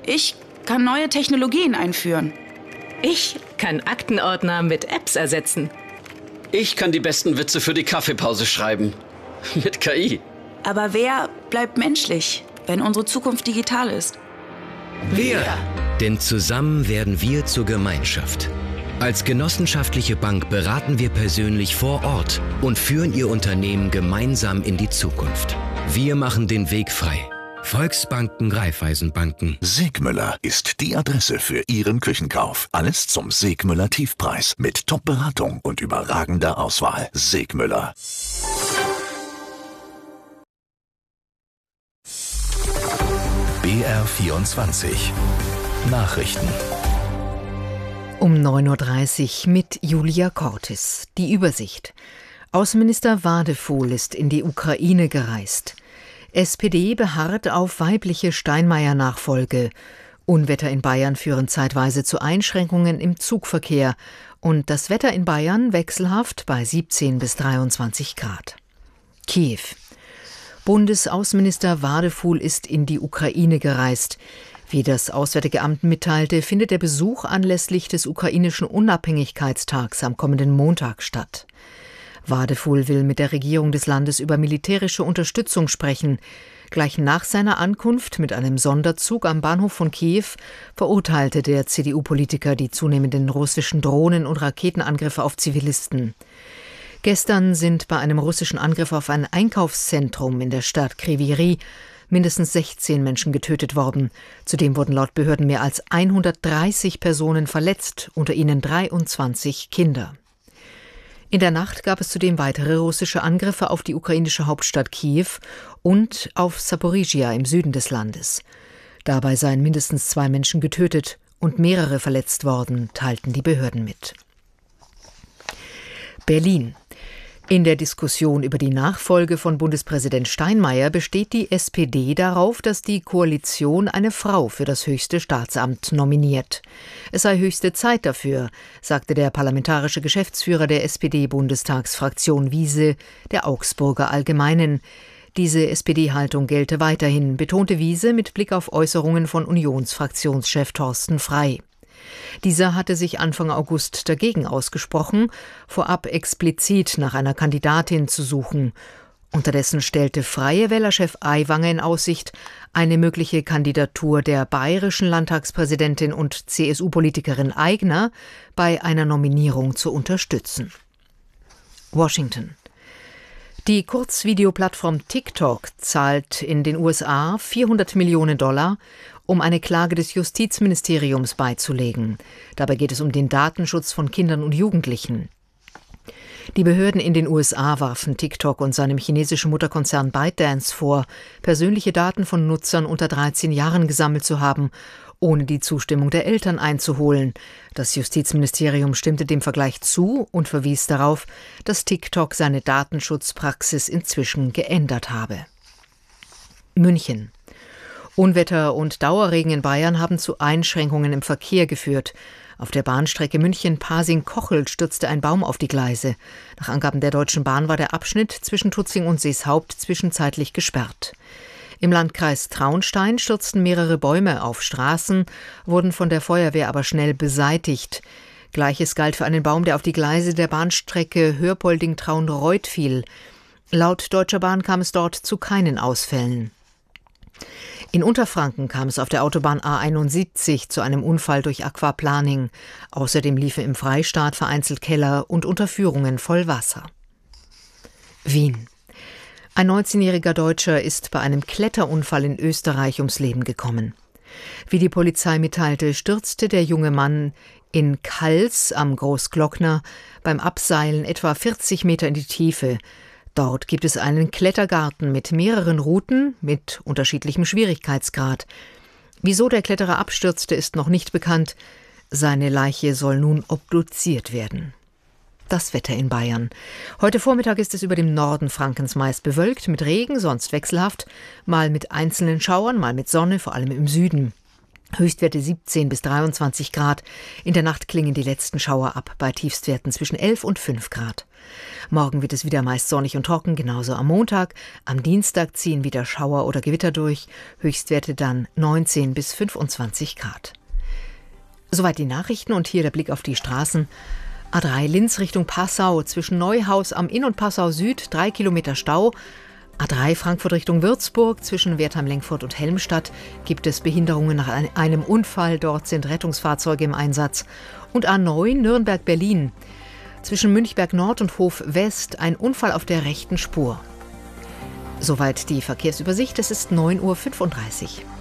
Ich kann neue Technologien einführen. Ich kann Aktenordner mit Apps ersetzen. Ich kann die besten Witze für die Kaffeepause schreiben. Mit KI. Aber wer bleibt menschlich, wenn unsere Zukunft digital ist? Wir! Denn zusammen werden wir zur Gemeinschaft. Als genossenschaftliche Bank beraten wir persönlich vor Ort und führen Ihr Unternehmen gemeinsam in die Zukunft. Wir machen den Weg frei. Volksbanken, Raiffeisenbanken. Segmüller ist die Adresse für Ihren Küchenkauf. Alles zum Segmüller Tiefpreis mit Top-Beratung und überragender Auswahl. Segmüller. BR24 Nachrichten. Um 9.30 Uhr mit Julia Cortis. Die Übersicht. Außenminister Wadefuhl ist in die Ukraine gereist. SPD beharrt auf weibliche Steinmeier-Nachfolge. Unwetter in Bayern führen zeitweise zu Einschränkungen im Zugverkehr. Und das Wetter in Bayern wechselhaft bei 17 bis 23 Grad. Kiew. Bundesaußenminister Wadefuhl ist in die Ukraine gereist. Wie das Auswärtige Amt mitteilte, findet der Besuch anlässlich des ukrainischen Unabhängigkeitstags am kommenden Montag statt. Wadefuhl will mit der Regierung des Landes über militärische Unterstützung sprechen. Gleich nach seiner Ankunft mit einem Sonderzug am Bahnhof von Kiew verurteilte der CDU-Politiker die zunehmenden russischen Drohnen- und Raketenangriffe auf Zivilisten. Gestern sind bei einem russischen Angriff auf ein Einkaufszentrum in der Stadt Kryvyi Rih mindestens 16 Menschen getötet worden. Zudem wurden laut Behörden mehr als 130 Personen verletzt, unter ihnen 23 Kinder. In der Nacht gab es zudem weitere russische Angriffe auf die ukrainische Hauptstadt Kiew und auf Saporizhia im Süden des Landes. Dabei seien mindestens 2 Menschen getötet und mehrere verletzt worden, teilten die Behörden mit. Berlin. In der Diskussion über die Nachfolge von Bundespräsident Steinmeier besteht die SPD darauf, dass die Koalition eine Frau für das höchste Staatsamt nominiert. Es sei höchste Zeit dafür, sagte der parlamentarische Geschäftsführer der SPD-Bundestagsfraktion Wiese der Augsburger Allgemeinen. Diese SPD-Haltung gelte weiterhin, betonte Wiese mit Blick auf Äußerungen von Unionsfraktionschef Thorsten Frey. Dieser hatte sich Anfang August dagegen ausgesprochen, vorab explizit nach einer Kandidatin zu suchen. Unterdessen stellte Freie Wähler-Chef Aiwanger in Aussicht, eine mögliche Kandidatur der bayerischen Landtagspräsidentin und CSU-Politikerin Aigner bei einer Nominierung zu unterstützen. Washington. Die Kurzvideoplattform TikTok zahlt in den USA $400 Millionen, um eine Klage des Justizministeriums beizulegen. Dabei geht es um den Datenschutz von Kindern und Jugendlichen. Die Behörden in den USA warfen TikTok und seinem chinesischen Mutterkonzern ByteDance vor, persönliche Daten von Nutzern unter 13 Jahren gesammelt zu haben, ohne die Zustimmung der Eltern einzuholen. Das Justizministerium stimmte dem Vergleich zu und verwies darauf, dass TikTok seine Datenschutzpraxis inzwischen geändert habe. München. Unwetter und Dauerregen in Bayern haben zu Einschränkungen im Verkehr geführt. Auf der Bahnstrecke München-Pasing-Kochel stürzte ein Baum auf die Gleise. Nach Angaben der Deutschen Bahn war der Abschnitt zwischen Tutzing und Seeshaupt zwischenzeitlich gesperrt. Im Landkreis Traunstein stürzten mehrere Bäume auf Straßen, wurden von der Feuerwehr aber schnell beseitigt. Gleiches galt für einen Baum, der auf die Gleise der Bahnstrecke Hörpolding-Traunreuth fiel. Laut Deutscher Bahn kam es dort zu keinen Ausfällen. In Unterfranken kam es auf der Autobahn A71 zu einem Unfall durch Aquaplaning. Außerdem liefen im Freistaat vereinzelt Keller und Unterführungen voll Wasser. Wien. Ein 19-jähriger Deutscher ist bei einem Kletterunfall in Österreich ums Leben gekommen. Wie die Polizei mitteilte, stürzte der junge Mann in Kals am Großglockner beim Abseilen etwa 40 Meter in die Tiefe. Dort gibt es einen Klettergarten mit mehreren Routen mit unterschiedlichem Schwierigkeitsgrad. Wieso der Kletterer abstürzte, ist noch nicht bekannt. Seine Leiche soll nun obduziert werden. Das Wetter in Bayern. Heute Vormittag ist es über dem Norden Frankens meist bewölkt, mit Regen, sonst wechselhaft, mal mit einzelnen Schauern, mal mit Sonne, vor allem im Süden. Höchstwerte 17 bis 23 Grad. In der Nacht klingen die letzten Schauer ab, bei Tiefstwerten zwischen 11 und 5 Grad. Morgen wird es wieder meist sonnig und trocken, genauso am Montag. Am Dienstag ziehen wieder Schauer oder Gewitter durch. Höchstwerte dann 19 bis 25 Grad. Soweit die Nachrichten und hier der Blick auf die Straßen. A3 Linz Richtung Passau, zwischen Neuhaus am Inn und Passau Süd, 3 Kilometer Stau. A3 Frankfurt Richtung Würzburg, zwischen Wertheim-Lengfurt und Helmstadt gibt es Behinderungen nach einem Unfall. Dort sind Rettungsfahrzeuge im Einsatz. Und A9 Nürnberg-Berlin, zwischen Münchberg Nord und Hof West, ein Unfall auf der rechten Spur. Soweit die Verkehrsübersicht, es ist 9:35 Uhr.